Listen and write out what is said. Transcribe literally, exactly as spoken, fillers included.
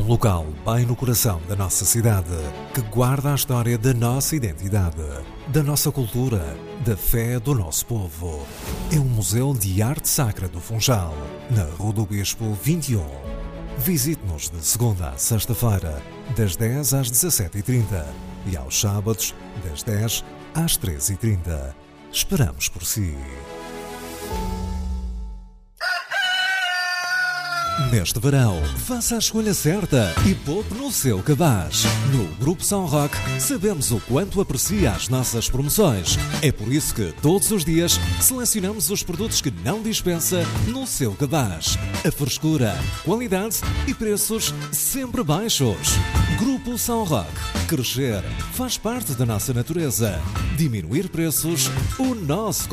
local bem no coração da nossa cidade, que guarda a história da nossa identidade, da nossa cultura, da fé do nosso povo. É o Museu de Arte Sacra do Funchal, na Rua do Bispo vinte e um. Visite-nos de segunda a sexta-feira, das dez às dezassete e trinta e aos sábados, das dez às treze e trinta. Esperamos por si. Neste verão, faça a escolha certa e poupe no seu cabaz. No Grupo São Roque, sabemos o quanto aprecia as nossas promoções. É por isso que, todos os dias, selecionamos os produtos que não dispensa no seu cabaz. A frescura, qualidade e preços sempre baixos. Grupo São Roque. Crescer faz parte da nossa natureza. Diminuir preços, o nosso